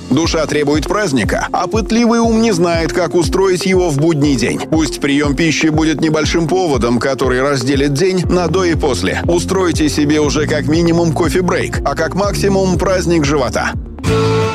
Душа требует праздника, а пытливый ум не знает, как устроить его в будний день. Пусть прием пищи будет небольшим поводом, который разделит день на до и после. Устройте себе уже как минимум кофе-брейк, а как максимум праздник живота.